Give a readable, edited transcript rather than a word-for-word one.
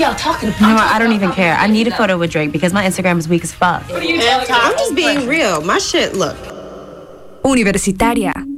y'all talking about? You know what? I don't even care. I need a photo with Drake because my Instagram is weak as fuck. What are you talking about? I'm just being real. My shit, look. Universitaria.